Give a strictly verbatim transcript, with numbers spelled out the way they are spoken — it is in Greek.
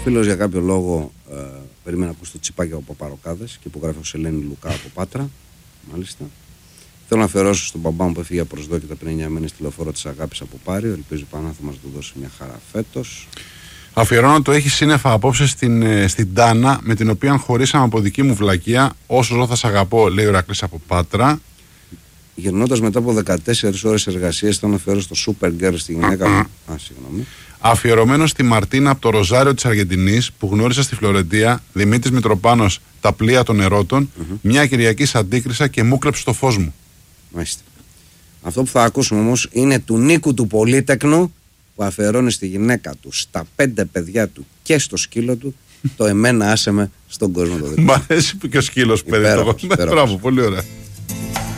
φίλος για κάποιο λόγο ε, περίμενε να ακούσει το τσιπάκι από Παπαροκάδες και που γράφει ο Σελένη Λουκά από Πάτρα. Μάλιστα. Θέλω να αφιερώσω στον μπαμπά μου που έφυγε απροσδόκητα πριν εννιά μήνες τη λεωφόρο της Αγάπης από Πάριο. Ελπίζω πάνω θα μας το δώσει μια χαρά φέτος. Αφιερώνω το έχει σύννεφα απόψε στην, στην Τάνα, με την οποία χωρίσαμε από δική μου βλακεία. Όσο ζω θα σ' αγαπώ, λέει ο Ηρακλής από Πάτρα. Γυρνώντας μετά από δεκατέσσερις ώρες εργασίας, θέλω να αφιερώσω στο Super Girl στη γυναίκα μου. Α, συγγνώμη. Αφιερωμένο στη Μαρτίνα από το Ροζάριο της Αργεντινής που γνώρισα στη Φλωρεντία, Δημήτρης Μητροπάνος, τα πλοία των ερώτων, mm-hmm. μια Κυριακή σ' αντίκρισα και μου κλέψε το φως μου. Μάλιστα. Αυτό που θα ακούσουμε όμως είναι του Νίκου του Πολύτεκνου που αφιερώνει στη γυναίκα του, στα πέντε παιδιά του και στο σκύλο του το εμένα άσε με στον κόσμο το δικό. Μ' αρέσει που και ο σκύλος παιδί. Μπράβο, πολύ ωραία.